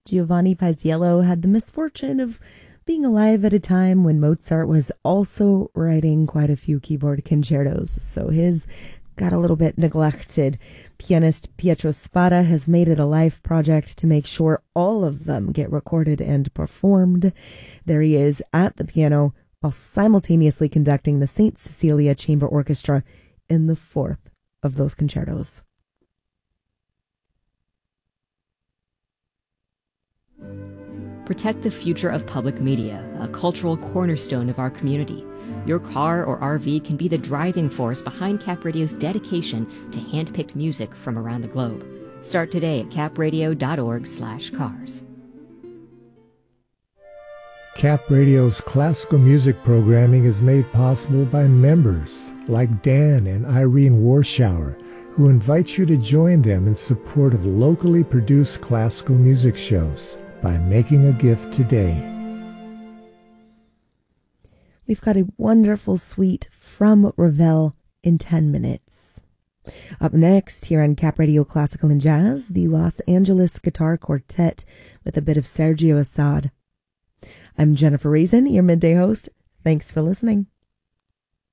Giovanni Paisiello had the misfortune of being alive at a time when Mozart was also writing quite a few keyboard concertos, so his got a little bit neglected. Pianist Pietro Spada has made it a life project to make sure all of them get recorded and performed. There he is at the piano while simultaneously conducting the St. Cecilia Chamber Orchestra in the fourth of those concertos. Protect the future of public media, a cultural cornerstone of our community. Your car or RV can be the driving force behind Cap Radio's dedication to hand-picked music from around the globe. Start today at capradio.org/cars. Cap Radio's classical music programming is made possible by members like Dan and Irene Warschauer, who invite you to join them in support of locally produced classical music shows by making a gift today. We've got a wonderful suite from Ravel in 10 minutes. Up next, here on Cap Radio Classical and Jazz, the Los Angeles Guitar Quartet with a bit of Sergio Assad. I'm Jennifer Reason, your midday host. Thanks for listening.